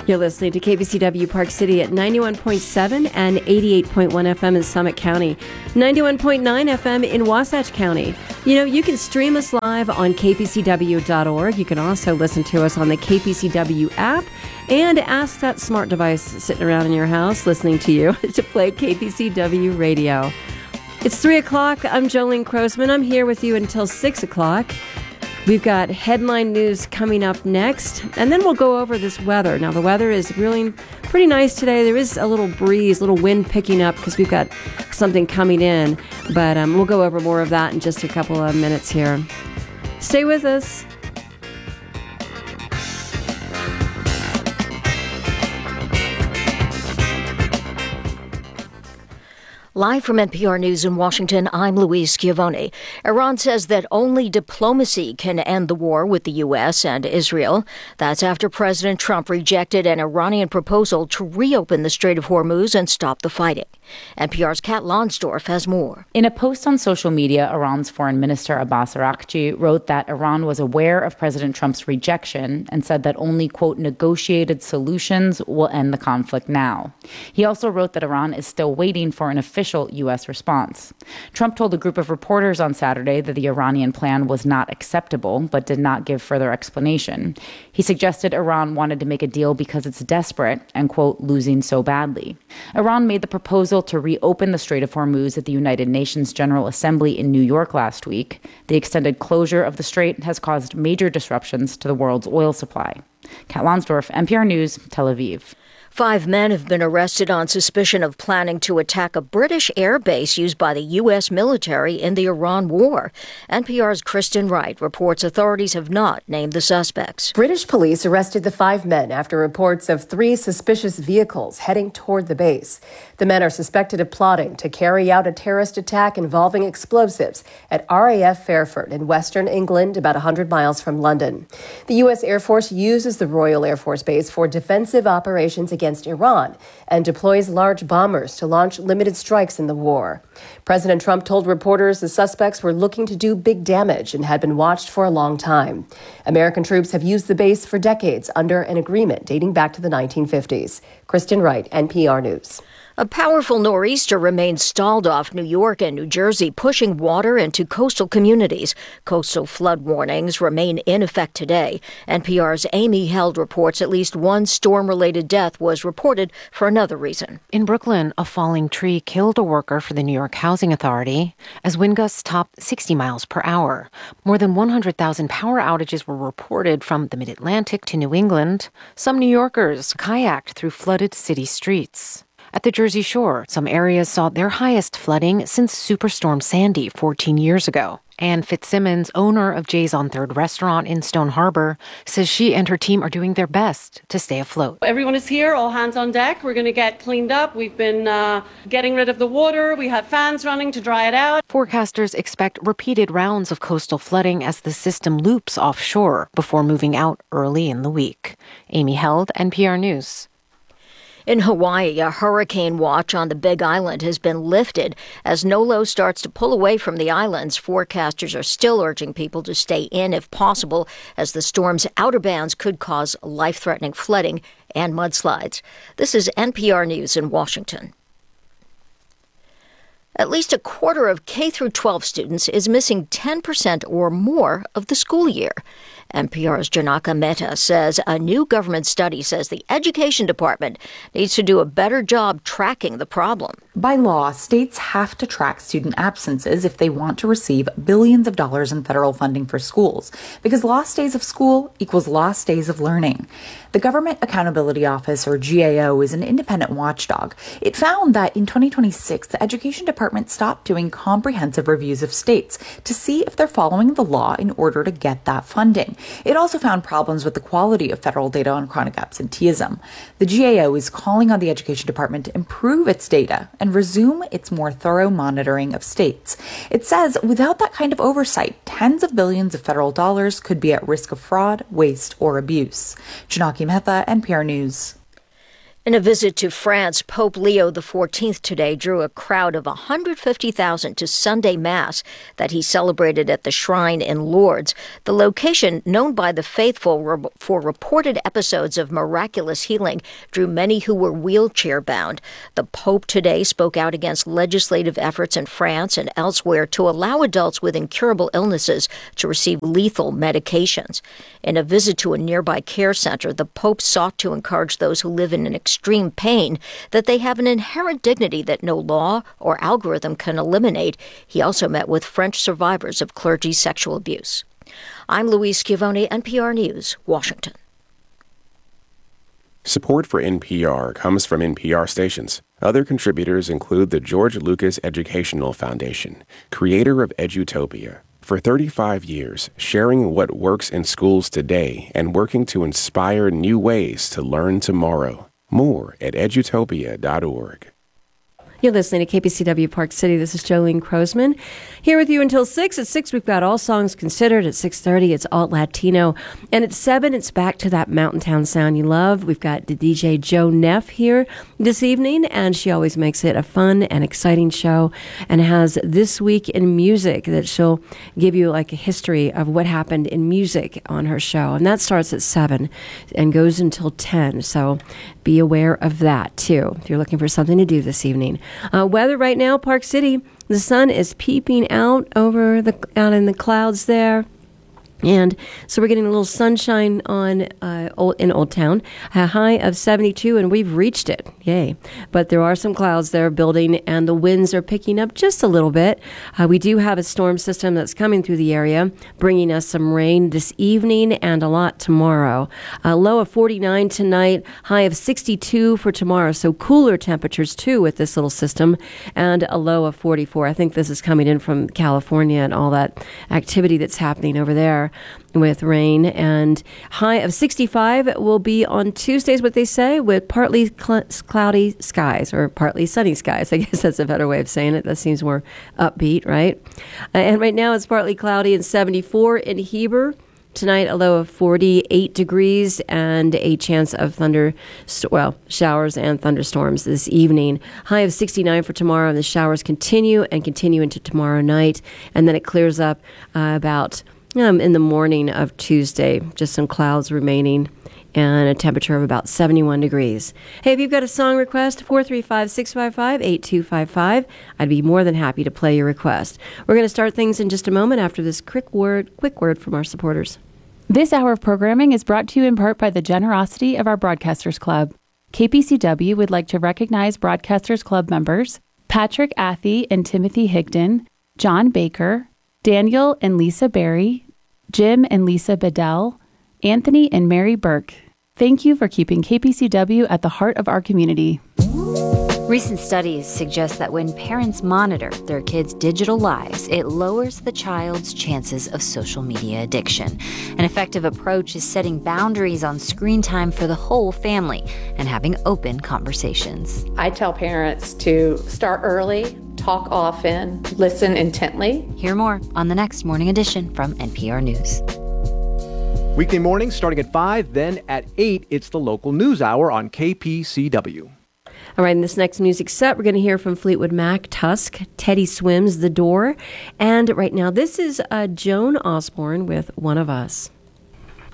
You're listening to KBCW Park City at 91.7 and 88.1 FM in Summit County, 91.9 FM in Wasatch County. You know, you can stream us live on kpcw.org. You can also listen to us on the KPCW app and ask that smart device sitting around in your house listening to you to play KPCW radio. It's 3 o'clock. I'm Jolene Croasman. I'm here with you until 6 o'clock. We've got headline news coming up next, and then we'll go over this weather. Now, the weather is really pretty nice today. There is a little breeze, a little wind picking up because we've got something coming in, but we'll go over more of that in just a couple of minutes here. Stay with us. Live from NPR News in Washington, I'm Louise Schiavone. Iran says that only diplomacy can end the war with the U.S. and Israel. That's after President Trump rejected an Iranian proposal to reopen the Strait of Hormuz and stop the fighting. NPR's Kat Lonsdorf has more. In a post on social media, Iran's Foreign Minister Abbas Araghchi wrote that Iran was aware of President Trump's rejection and said that only, quote, negotiated solutions will end the conflict now. He also wrote that Iran is still waiting for an official U.S. response. Trump told a group of reporters on Saturday that the Iranian plan was not acceptable, but did not give further explanation. He suggested Iran wanted to make a deal because it's desperate and, quote, losing so badly. Iran made the proposal to reopen the Strait of Hormuz at the United Nations General Assembly in New York last week. The extended closure of the strait has caused major disruptions to the world's oil supply. Kat Lonsdorf, NPR News, Tel Aviv. 5 men have been arrested on suspicion of planning to attack a British air base used by the U.S. military in the Iran war. NPR's Kristen Wright reports authorities have not named the suspects. British police arrested the 5 men after reports of 3 suspicious vehicles heading toward the base. The men are suspected of plotting to carry out a terrorist attack involving explosives at RAF Fairford in western England, about 100 miles from London. The U.S. Air Force uses the Royal Air Force Base for defensive operations against Iran and deploys large bombers to launch limited strikes in the war. President Trump told reporters the suspects were looking to do big damage and had been watched for a long time. American troops have used the base for decades under an agreement dating back to the 1950s. Kristen Wright, NPR News. A powerful nor'easter remains stalled off New York and New Jersey, pushing water into coastal communities. Coastal flood warnings remain in effect today. NPR's Amy Held reports at least one storm-related death was reported for another reason. In Brooklyn, a falling tree killed a worker for the New York Housing Authority as wind gusts topped 60 miles per hour. More than 100,000 power outages were reported from the Mid-Atlantic to New England. Some New Yorkers kayaked through flooded city streets. At the Jersey Shore, some areas saw their highest flooding since Superstorm Sandy 14 years ago. Ann Fitzsimmons, owner of Jay's on 3rd restaurant in Stone Harbor, says she and her team are doing their best to stay afloat. Everyone is here, all hands on deck. We're going to get cleaned up. We've been getting rid of the water. We have fans running to dry it out. Forecasters expect repeated rounds of coastal flooding as the system loops offshore before moving out early in the week. Amy Held, NPR News. In Hawaii, a hurricane watch on the Big Island has been lifted. As Nolo starts to pull away from the islands, forecasters are still urging people to stay in if possible, as the storm's outer bands could cause life-threatening flooding and mudslides. This is NPR News in Washington. At least a quarter of K-12 students is missing 10% or more of the school year. NPR's Janaka Mehta says a new government study says the Education Department needs to do a better job tracking the problem. By law, states have to track student absences if they want to receive billions of dollars in federal funding for schools, because lost days of school equals lost days of learning. The Government Accountability Office, or GAO, is an independent watchdog. It found that in 2026, the Education Department stopped doing comprehensive reviews of states to see if they're following the law in order to get that funding. It also found problems with the quality of federal data on chronic absenteeism. The GAO is calling on the Education Department to improve its data and resume its more thorough monitoring of states. It says without that kind of oversight, tens of billions of federal dollars could be at risk of fraud, waste, or abuse. Janaki Mehta, NPR News. In a visit to France, Pope Leo XIV today drew a crowd of 150,000 to Sunday Mass that he celebrated at the shrine in Lourdes, the location known by the faithful for reported episodes of miraculous healing drew many who were wheelchair-bound. The Pope today spoke out against legislative efforts in France and elsewhere to allow adults with incurable illnesses to receive lethal medications. In a visit to a nearby care center, the Pope sought to encourage those who live in an extreme pain that they have an inherent dignity that no law or algorithm can eliminate. He also met with French survivors of clergy sexual abuse. I'm Louise Schiavone, NPR News, Washington. Support for NPR comes from NPR stations. Other contributors include the George Lucas Educational Foundation, creator of Edutopia. For 35 years, sharing what works in schools today and working to inspire new ways to learn tomorrow. More at edutopia.org. You're listening to KPCW Park City. This is Jolene Crosman here with you until 6. At 6, we've got All Songs Considered. At 6:30, it's Alt Latino. And at 7, it's back to that mountain town sound you love. We've got the DJ Joe Neff here this evening, and she always makes it a fun and exciting show and has This Week in Music that she'll give you like a history of what happened in music on her show. And that starts at 7 and goes until 10. So be aware of that, too, if you're looking for something to do this evening. Weather right now, Park City, the sun is peeping out out in the clouds there. And so we're getting a little sunshine in Old Town, a high of 72, and we've reached it. Yay. But there are some clouds there building, and the winds are picking up just a little bit. We do have a storm system that's coming through the area, bringing us some rain this evening and a lot tomorrow. A low of 49 tonight, high of 62 for tomorrow. So cooler temperatures, too, with this little system, and a low of 44. I think this is coming in from California and all that activity that's happening over there with rain. And high of 65 will be on Tuesdays, what they say, with partly cloudy skies or partly sunny skies. I guess that's a better way of saying it. That seems more upbeat, right? And right now it's partly cloudy and 74 in Heber. Tonight, a low of 48 degrees and a chance of showers and thunderstorms this evening. High of 69 for tomorrow. The showers continue into tomorrow night, and then it clears up about in the morning of Tuesday. Just some clouds remaining and a temperature of about 71 degrees. Hey, if you've got a song request, 435-655-8255. I'd be more than happy to play your request. We're going to start things in just a moment after this quick word from our supporters. This hour of programming is brought to you in part by the generosity of our Broadcasters Club. KPCW would like to recognize Broadcasters Club members Patrick Athey and Timothy Higdon, John Baker, Daniel and Lisa Berry, Jim and Lisa Bedell, Anthony and Mary Burke. Thank you for keeping KPCW at the heart of our community. Recent studies suggest that when parents monitor their kids' digital lives, it lowers the child's chances of social media addiction. An effective approach is setting boundaries on screen time for the whole family and having open conversations. I tell parents to start early, talk often, listen intently. Hear more on the next Morning Edition from NPR News. Weekday mornings starting at 5, then at 8, it's the local news hour on KPCW. All right, in this next music set, we're going to hear from Fleetwood Mac, Tusk, Teddy Swims, The Door. And right now, this is Joan Osborne with One of Us.